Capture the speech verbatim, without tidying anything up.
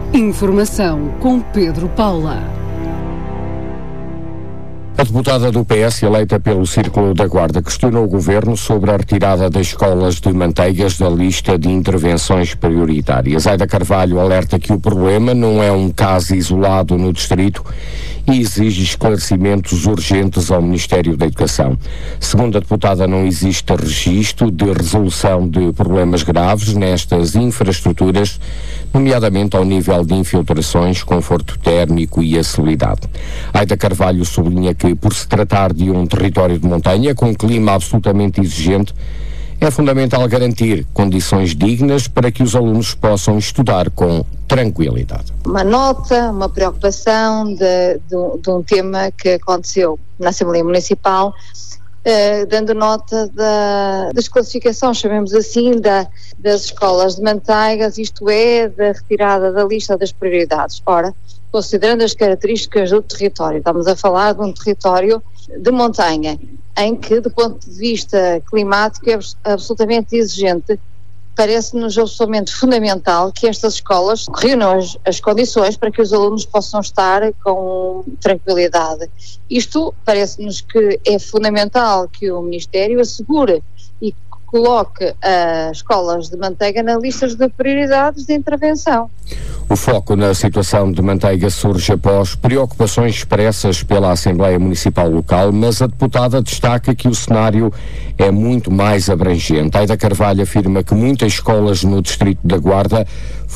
Informação com Pedro Paula. A deputada do P S, eleita pelo Círculo da Guarda, questionou o Governo sobre a retirada das escolas de Manteigas da lista de intervenções prioritárias. Aida Carvalho alerta que o problema não é um caso isolado no distrito e exige esclarecimentos urgentes ao Ministério da Educação. Segundo a deputada, não existe registro de resolução de problemas graves nestas infraestruturas, nomeadamente ao nível de infiltrações, conforto térmico e acessibilidade. Aida Carvalho sublinha que, por se tratar de um território de montanha com um clima absolutamente exigente, é fundamental garantir condições dignas para que os alunos possam estudar com tranquilidade. Uma nota, uma preocupação de, de, de um tema que aconteceu na Assembleia Municipal, eh, dando nota da, da desclassificação, chamemos assim, da, das escolas de Manteigas, isto é, da retirada da lista das prioridades. Ora, considerando as características do território, estamos a falar de um território de montanha, em que, do ponto de vista climático, é absolutamente exigente. Parece-nos absolutamente fundamental que estas escolas reúnam as, as condições para que os alunos possam estar com tranquilidade. Isto parece-nos que é fundamental que o Ministério assegure e coloque as escolas de Manteiga na lista de prioridades de intervenção. O foco na situação de Manteiga surge após preocupações expressas pela Assembleia Municipal local, mas a deputada destaca que o cenário é muito mais abrangente. Aida Carvalho afirma que muitas escolas no Distrito da Guarda